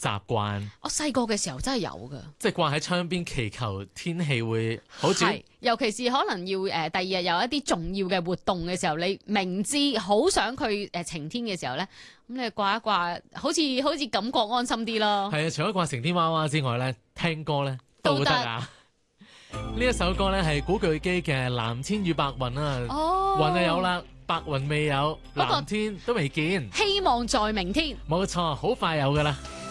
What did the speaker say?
習慣？ 我細個嘅時候真係有㗎。 即係掛喺窗邊祈求天氣會好轉。 係，尤其是可能要第二日有一啲重要嘅活動嘅時候，你明知好想佢晴天嘅時候咧，咁你掛一掛，好似感覺安心啲咯。 係啊，除咗掛晴天娃娃之外咧，聽歌咧都得啊！呢一首歌咧係古巨基嘅《藍天與白雲》啊， 哦， 雲就有啦，白雲未有， 不過藍天都未見。 希望在明天。 冇錯，好快有噶啦。